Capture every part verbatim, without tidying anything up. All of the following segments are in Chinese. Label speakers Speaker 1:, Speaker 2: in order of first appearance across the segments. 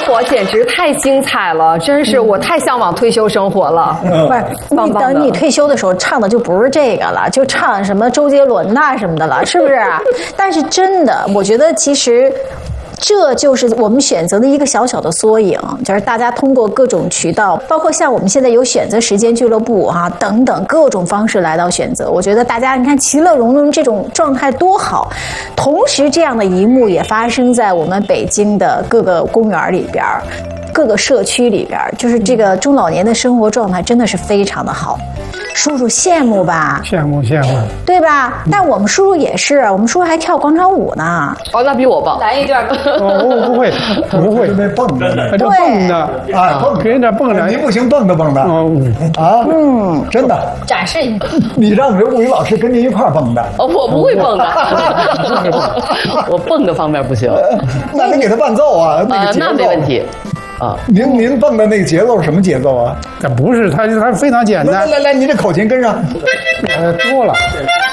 Speaker 1: 活简直太精彩了，真是我太向往退休生活了。
Speaker 2: 不是，你等你退休的时候唱的就不是这个了，就唱什么周杰伦呐什么的了，是不是？但是真的，我觉得其实。这就是我们选择的一个小小的缩影，就是大家通过各种渠道，包括像我们现在有选择时间俱乐部啊等等各种方式来到选择。我觉得大家你看其乐融融这种状态多好，同时这样的一幕也发生在我们北京的各个公园里边。各个社区里边，就是这个中老年的生活状态真的是非常的好，叔叔羡慕吧？
Speaker 3: 羡慕羡慕，
Speaker 2: 对吧？但我们叔叔也是，我们叔叔还跳广场舞呢。
Speaker 1: 哦，那比我棒，来一段吧。
Speaker 3: 哦，不会，不会，
Speaker 4: 那蹦着呢，
Speaker 3: 这蹦的
Speaker 4: 啊，蹦，
Speaker 3: 给人家蹦着，
Speaker 4: 你不行，蹦的蹦的。
Speaker 3: 哦，
Speaker 4: 啊，嗯，真的，
Speaker 1: 展示一下。
Speaker 4: 你让刘物语老师跟您一块儿蹦的。
Speaker 1: 哦，我不会蹦的，我蹦的方面不行。
Speaker 4: 那得给他伴奏啊，那个节奏。
Speaker 1: 那没问题。啊，
Speaker 4: 您您蹦的那个节奏是什么节奏啊？
Speaker 3: 这不是，它它非常简单。
Speaker 4: 来来来，您这口琴跟上。
Speaker 3: 呃，多了。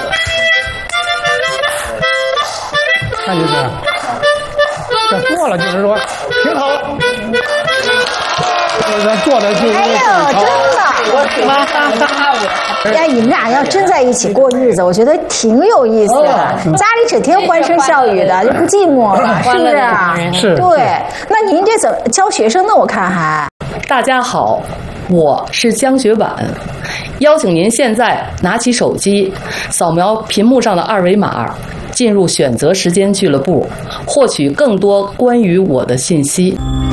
Speaker 3: 看就是，这多了就是说
Speaker 4: 挺好。
Speaker 3: 咱做的就是
Speaker 2: 哎呦，真的！哎，你们俩要真在一起过日子，我觉得挺有意思的。家里整天欢声笑语的，就不寂寞了，是不是啊？
Speaker 3: 是。
Speaker 2: 对，那您这怎么教学生呢？我看还。
Speaker 5: 大家好，我是江雪婉，邀请您现在拿起手机，扫描屏幕上的二维码，进入选择时间俱乐部，获取更多关于我的信息。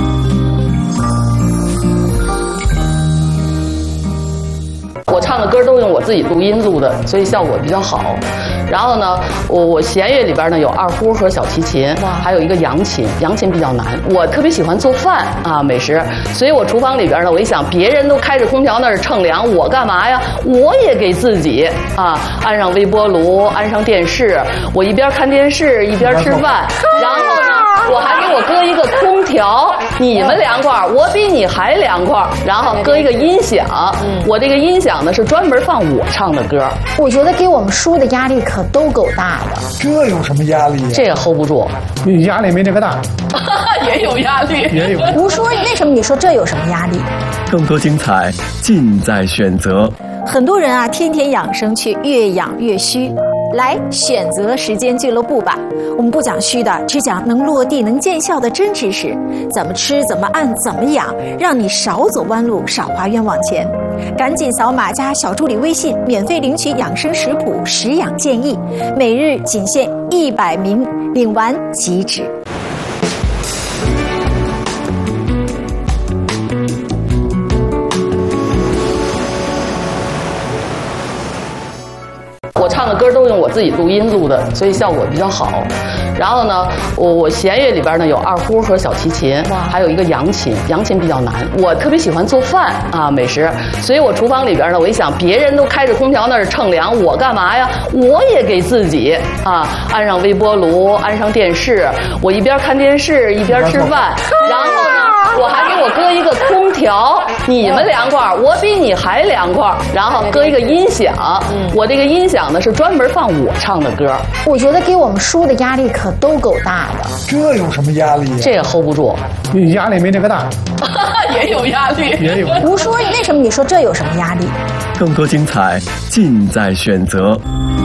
Speaker 5: 我唱的歌都用我自己录音录的，所以效果比较好。然后呢，我我弦乐里边呢有二胡和小提琴，还有一个扬琴，扬琴比较难。我特别喜欢做饭啊，美食，所以我厨房里边呢，我一想，别人都开着空调那儿乘凉，我干嘛呀？我也给自己啊安上微波炉，安上电视，我一边看电视一边吃饭，然后呢，我还给我搁一个空调，你们凉快，我比你还凉快。然后搁一个音响，我这个音响呢是专门放我唱的歌。
Speaker 2: 我觉得给我们叔的压力可都够大的。
Speaker 4: 这有什么压力呀？
Speaker 5: 这个 hold 不住，
Speaker 3: 压力没这个大，
Speaker 5: 也有压力，
Speaker 3: 也有。
Speaker 2: 吴叔，为什么你说这有什么压力？
Speaker 6: 更多精彩尽在选择。
Speaker 2: 很多人啊，天天养生却越养越虚。来选择时间俱乐部吧，我们不讲虚的，只讲能落地能见效的真知识，怎么吃怎么按怎么养，让你少走弯路少花冤枉钱。赶紧扫码加小助理微信，免费领取养生食谱食养建议，每日仅限一百名，领完即止。
Speaker 5: 我唱的歌都用我自己录音录的，所以效果比较好。然后呢，我我弦乐里边呢有二胡和小提琴，还有一个扬琴，扬琴比较难。我特别喜欢做饭啊，美食，所以我厨房里边呢，我一想，别人都开着空调那儿乘凉，我干嘛呀？我也给自己啊安上微波炉，安上电视，我一边看电视一边吃饭，然后呢，我还给我搁一个空调，你们凉快，我比你还凉快。然后搁一个音响，我这个音响呢是专门放我唱的歌。
Speaker 2: 我觉得给我们叔的压力可都够大的。
Speaker 4: 这有什么压力呀？
Speaker 5: 这个 hold 不住，
Speaker 3: 压力没这个大，
Speaker 5: 也有压力，
Speaker 3: 也有。
Speaker 2: 吴叔，为什么你说这有什么压力？
Speaker 6: 更多精彩尽在选择。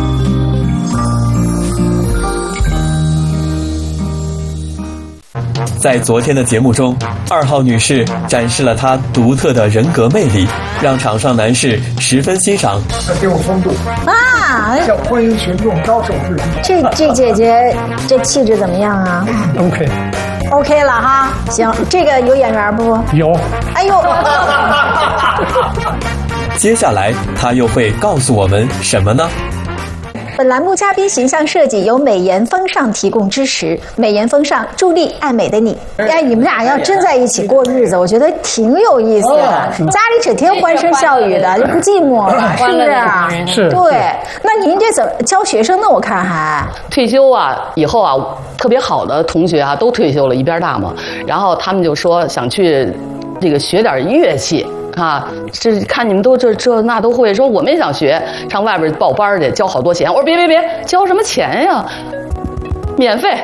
Speaker 6: 在昨天的节目中，二号女士展示了她独特的人格魅力，让场上男士十分欣赏。
Speaker 4: 她挺有风度
Speaker 2: 啊！
Speaker 4: 叫欢迎群众高手至极。
Speaker 2: 这这姐姐这气质怎么样啊
Speaker 3: ？OK。
Speaker 2: OK 了哈，行，这个有眼缘不？
Speaker 3: 有。
Speaker 2: 哎呦！
Speaker 6: 接下来她又会告诉我们什么呢？
Speaker 2: 本栏目嘉宾形象设计由美颜风尚提供支持，美颜风尚助力爱美的你。哎，你们俩要真在一起过日子，我觉得挺有意思的。家里整天欢声笑语的，就不寂寞了，是不是啊？
Speaker 3: 是。
Speaker 2: 对，那您这怎么教学生呢？我看还
Speaker 5: 退休啊，以后啊，特别好的同学啊，都退休了，一边大嘛，然后他们就说想去这个学点乐器。啊，这看你们都这这那都会，说我们也想学，上外边报班去，交好多钱。我说别别别，交什么钱呀？免费，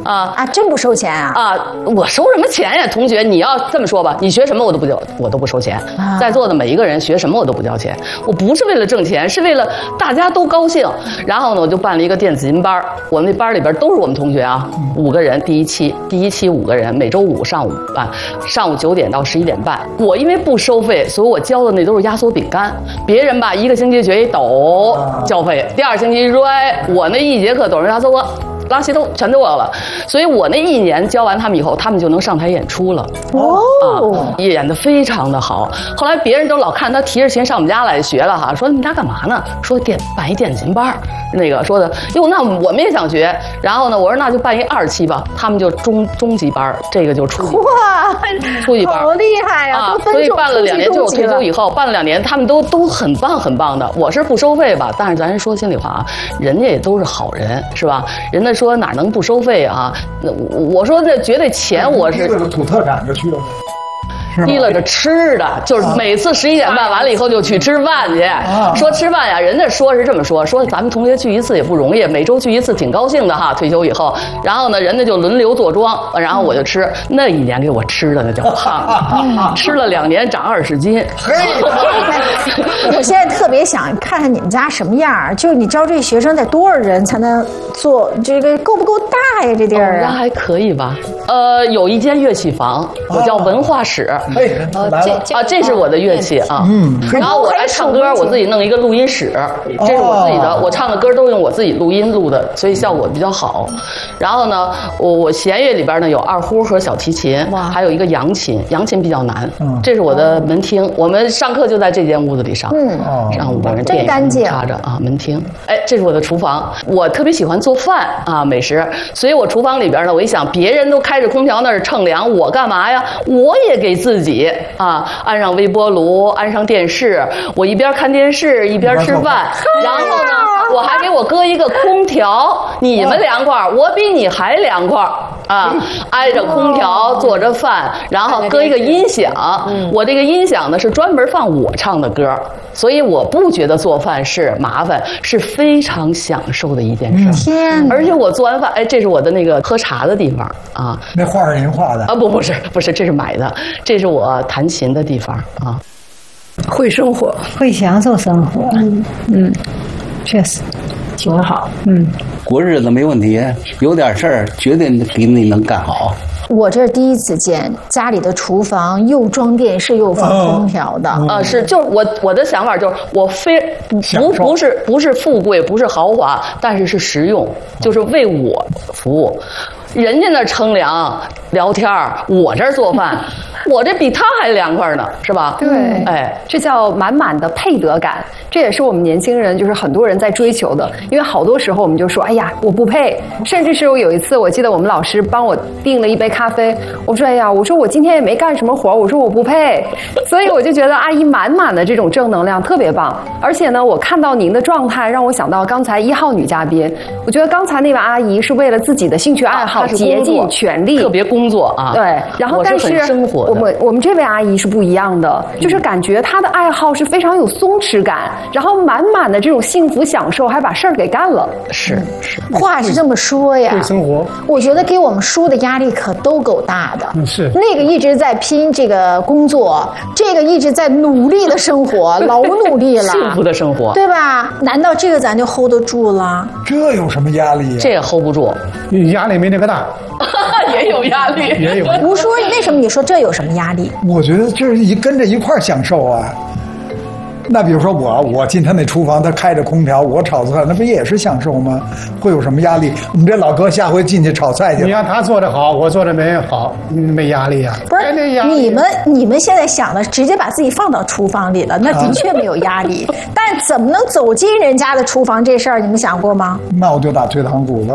Speaker 5: 啊
Speaker 2: 啊，真不收钱啊？
Speaker 5: 啊，我收什么钱呀，同学？你要这么说吧，你学什么我都不交，我都不收钱。
Speaker 2: 啊、
Speaker 5: 在座的每一个人学什么我都不交钱，我不是为了挣钱，是为了大家都高兴。然后呢，我就办了一个电子音班，我们那班里边都是我们同学啊，五个人，第一期第一期五个人，每周五上午办，上午九点到十一点半。我因为不收费，所以我交的那都是压缩饼干。别人吧，一个星期学一抖交费，第二星期说，哎，我那一节课抖人压缩我。拉稀都全都我了，所以我那一年教完他们以后，他们就能上台演出了。哦，啊，演得非常的好。后来别人都老看他提着琴上我们家来学了哈，说你们家干嘛呢？说电办一电琴班，那个说的哟，那我们也想学。然后呢，我说那就办一二期吧，他们就中中级班，这个就初级。
Speaker 2: 哇，
Speaker 5: 初级班
Speaker 2: 好厉害呀！
Speaker 5: 啊，所以办了两年，就我退休以后办了两年，他们都都很棒很棒的。我是不收费吧，但是咱说心里话啊，人家也都是好人，是吧？人家说哪能不收费啊？那我说这绝对钱我是
Speaker 4: 为了土特产就去了。
Speaker 5: 提了着吃的，就是每次十一点半完了以后就去吃饭去。啊、说吃饭呀，人家说是这么说，说咱们同学聚一次也不容易，每周聚一次挺高兴的哈。退休以后，然后呢，人家就轮流坐庄，然后我就吃。那一年给我吃的那叫胖了，吃了两年长二十斤。
Speaker 2: 我现在特别想看看你们家什么样，就你招这学生得多少人才能做？这个够不够大呀？这地儿啊，
Speaker 5: 还可以吧？呃，有一间乐器房，我叫文化室。
Speaker 4: 哎，来了
Speaker 5: 啊，这是我的乐器啊。嗯，然后我爱唱歌，我自己弄一个录音室，这是我自己的，我唱的歌都用我自己录音录的，所以效果比较好。然后呢，我我弦乐里边呢有二胡和小提琴，还有一个扬琴，扬琴比较难。这是我的门厅，我们上课就在这间屋子里上。嗯，上午把人电影插着啊，门厅。哎，这是我的厨房，我特别喜欢做饭啊，美食，所以我厨房里边呢，我一想，别人都开着空调那儿乘凉，我干嘛呀？我也给自己啊，安上微波炉，安上电视，我一边看电视一边吃饭，然后呢，我还给我搁一个空调，你们凉快，我比你还凉快啊，挨着空调做着饭，然后搁一个音响，我这个音响呢是专门放我唱的歌，所以我不觉得做饭是麻烦，是非常享受的一件事。
Speaker 2: 天，
Speaker 5: 而且我做完饭，哎，这是我的那个喝茶的地方啊，
Speaker 4: 那画是您画的
Speaker 5: 啊？不，不是，不是，这是买的。这是我弹琴的地方啊，
Speaker 1: 会生活，
Speaker 7: 会享受生活，嗯嗯，确实挺好，嗯，
Speaker 8: 过日子没问题，有点事儿绝对比你能干好。
Speaker 2: 我这是第一次见家里的厨房又装电视又放空调的，
Speaker 5: 啊、呃，是，就是我我的想法就是我非不不是不是富贵，不是豪华，但是是实用，就是为我服务。人家那儿乘凉聊天，我这儿做饭，我这比他还凉快呢，是吧？
Speaker 1: 对，
Speaker 5: 哎，
Speaker 1: 这叫满满的配得感，这也是我们年轻人，就是很多人在追求的。因为好多时候我们就说，哎呀，我不配。甚至是我有一次，我记得我们老师帮我订了一杯咖啡，我说，哎呀，我说我今天也没干什么活，我说我不配。所以我就觉得阿姨满满的这种正能量特别棒。而且呢，我看到您的状态，让我想到刚才一号女嘉宾，我觉得刚才那位阿姨是为了自己的兴趣爱好。竭尽全力，
Speaker 5: 特别工作啊！
Speaker 1: 对，然后但是
Speaker 5: 生活
Speaker 1: 我们我们这位阿姨是不一样的，就是感觉她的爱好是非常有松弛感，然后满满的这种幸福享受，还把事儿给干了。
Speaker 5: 是是，
Speaker 2: 话是这么说呀，
Speaker 3: 会生活。
Speaker 2: 我觉得给我们叔的压力可都够大的。
Speaker 3: 嗯，是
Speaker 2: 那个一直在拼这个工作，这个一直在努力的生活，老努力了，
Speaker 5: 幸福的生活，
Speaker 2: 对吧？难道这个咱就 hold 得住了？
Speaker 4: 这有什么压力呀？
Speaker 5: 这也 hold 不住，
Speaker 3: 压力没那个大。
Speaker 5: 也有压力，
Speaker 3: 也有。
Speaker 2: 吴叔，为什么你说这有什么压力？
Speaker 4: 我觉得这是一跟着一块儿享受啊。那比如说我，我进他那厨房，他开着空调，我炒菜，那不也是享受吗？会有什么压力？我们这老哥下回进去炒菜去。
Speaker 3: 你让他做的好，我做的没好，没压力啊。
Speaker 2: 不是你们，你们现在想的直接把自己放到厨房里了，那的确没有压力。啊、但怎么能走进人家的厨房这事儿，你们想过吗？
Speaker 4: 那我就打退堂鼓了。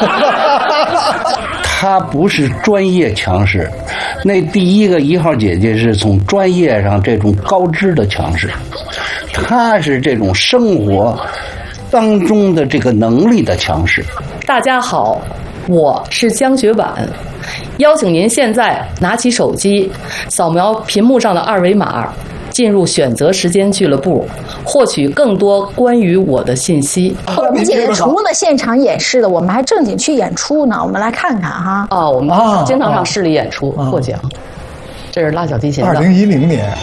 Speaker 8: 他不是专业强势，那第一个一号姐姐是从专业上这种高知的强势，他是这种生活当中的这个能力的强势。
Speaker 5: 大家好，我是江雪婉，邀请您现在拿起手机，扫描屏幕上的二维码， 进入选择时间俱乐部，获取更多关于我的信息。
Speaker 2: 我们姐姐除了现场演示的，我们还正经去演出呢。我们来看看哈。
Speaker 5: 啊，我们经常上市里演出获奖。这是拉小提琴的。
Speaker 4: 二零一零年。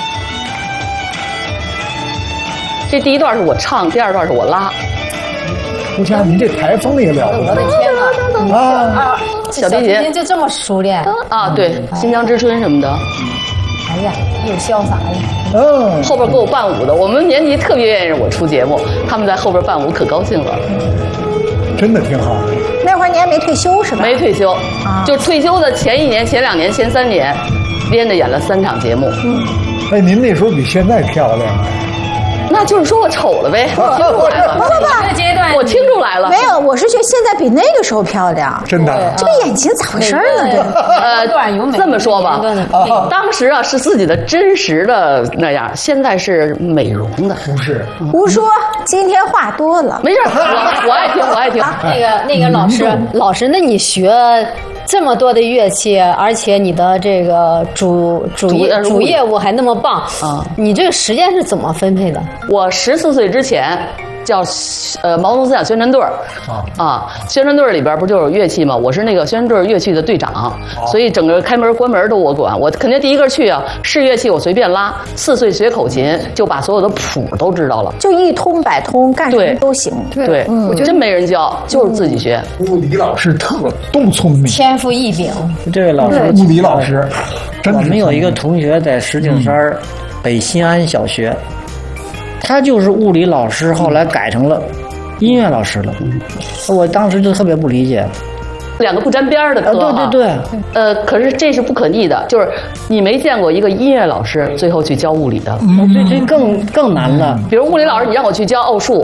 Speaker 5: 这第一段是我唱，第二段是我拉。
Speaker 4: 胡佳，你这台风也了不得！
Speaker 7: 我的天哪！
Speaker 4: 啊，
Speaker 5: 小提琴
Speaker 7: 就这么熟练
Speaker 5: 啊？对，新疆之春什么的。
Speaker 7: 哎呀，又潇洒了。
Speaker 4: 嗯，
Speaker 5: 后边给我伴舞的，我们年级特别愿意让我出节目，他们在后边伴舞可高兴了。
Speaker 4: 真的挺好的。
Speaker 2: 那会儿你还没退休是吧？
Speaker 5: 没退休，啊、就退休的前一年、前两年、前三年，连着演了三场节目。嗯，
Speaker 4: 哎，您那时候比现在漂亮。
Speaker 5: 那就是说我丑了呗，我听出来了。
Speaker 2: 不不不，
Speaker 7: 这个阶段
Speaker 5: 我听出来了。
Speaker 2: 没有，我是觉得现在比那个时候漂亮。
Speaker 4: 真的？
Speaker 2: 这个眼睛咋回事呢？这
Speaker 5: 呃，这么说吧，当时啊是自己的真实的那样，现在是美容的。
Speaker 4: 不是，
Speaker 2: 胡说，今天话多了。
Speaker 5: 没事，我我爱听，我爱听。
Speaker 7: 那个那个老师，老师，那你学这么多的乐器，而且你的这个主主业主业务还那么棒啊，你这个时间是怎么分配的？
Speaker 5: 我十四岁之前叫呃毛泽东思想宣传队儿啊，宣传队儿里边不就有乐器吗？我是那个宣传队儿乐器的队长，所以整个开门关门都我管，我肯定第一个去啊。是乐器我随便拉，四岁学口琴就把所有的谱都知道了，
Speaker 2: 就一通百通，干什么都行。
Speaker 5: 对，我觉得真没人教，就是自己学。
Speaker 4: 物理老师特都聪明，
Speaker 7: 天赋异禀。
Speaker 9: 这位老师，
Speaker 4: 物理老师，真的。
Speaker 9: 我们有一个同学在石景山北新安小学。他就是物理老师，后来改成了音乐老师了。我当时就特别不理解，
Speaker 5: 两个不沾边的课、
Speaker 9: 啊，对对对，
Speaker 5: 呃，可是这是不可逆的，就是你没见过一个音乐老师最后去教物理的，
Speaker 9: 嗯、这这更更难了。
Speaker 5: 比如物理老师，你让我去教奥数，